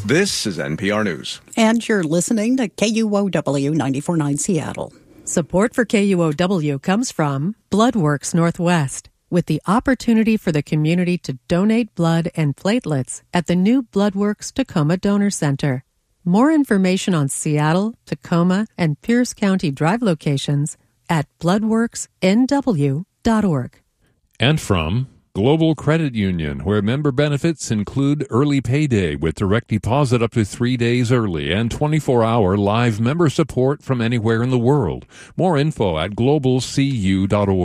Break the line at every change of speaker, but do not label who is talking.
This is NPR News.
And you're listening to KUOW 94.9 Seattle.
Support for KUOW comes from Bloodworks Northwest, with the opportunity for the community to donate blood and platelets at the new Bloodworks Tacoma Donor Center. More information on Seattle, Tacoma, and Pierce County Drive locations at bloodworksnw.org.
And from Global Credit Union, where member benefits include early payday with direct deposit up to 3 days early and 24-hour live member support from anywhere in the world. More info at globalcu.org.